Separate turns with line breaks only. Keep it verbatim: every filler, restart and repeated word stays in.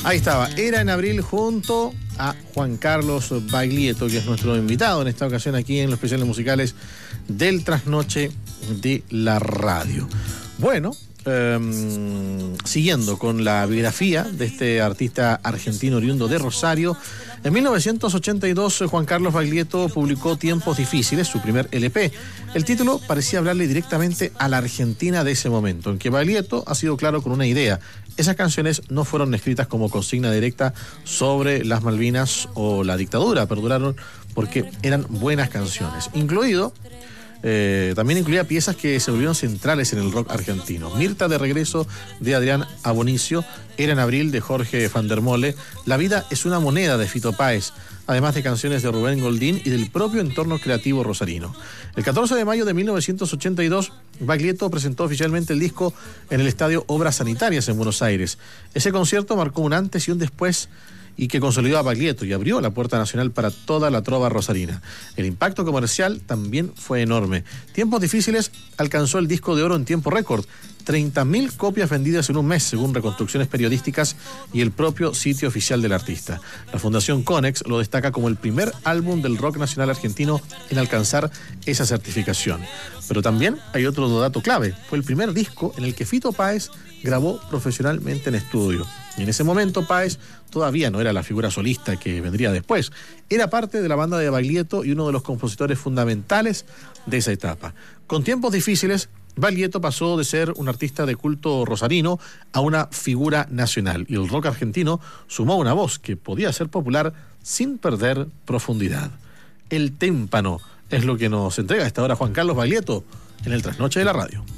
Ahí estaba, Era en Abril junto a Juan Carlos Baglietto, que es nuestro invitado en esta ocasión aquí en los especiales musicales del Trasnoche de la Radio. Bueno, eh, siguiendo con la biografía de este artista argentino oriundo de Rosario, en mil novecientos ochenta y dos Juan Carlos Baglietto publicó Tiempos Difíciles, su primer L P. El título parecía hablarle directamente a la Argentina de ese momento, en que Baglietto ha sido claro con una idea. Esas canciones no fueron escritas como consigna directa sobre las Malvinas o la dictadura, perduraron porque eran buenas canciones, incluido Eh, también incluía piezas que se volvieron centrales en el rock argentino. Mirta de Regreso, de Adrián Abonicio, Era en Abril, de Jorge van der Mole, La vida es una moneda, de Fito Páez, además de canciones de Rubén Goldín y del propio entorno creativo rosarino. El catorce de mayo de mil novecientos ochenta y dos, Baglietto presentó oficialmente el disco en el Estadio Obras Sanitarias en Buenos Aires. Ese concierto marcó un antes y un después y que consolidó a Baglietto y abrió la puerta nacional para toda la trova rosarina. El impacto comercial también fue enorme. Tiempos Difíciles alcanzó el disco de oro en tiempo récord, treinta mil copias vendidas en un mes, según reconstrucciones periodísticas y el propio sitio oficial del artista. La Fundación Conex lo destaca como el primer álbum del rock nacional argentino en alcanzar esa certificación. Pero también hay otro dato clave: fue el primer disco en el que Fito Páez grabó profesionalmente en estudio. Y en ese momento Páez todavía no era la figura solista que vendría después. Era parte de la banda de Baglietto y uno de los compositores fundamentales de esa etapa. Con Tiempos Difíciles, Baglietto pasó de ser un artista de culto rosarino a una figura nacional. Y el rock argentino sumó una voz que podía ser popular sin perder profundidad. El témpano es lo que nos entrega a esta hora Juan Carlos Baglietto en el Trasnoche de la Radio.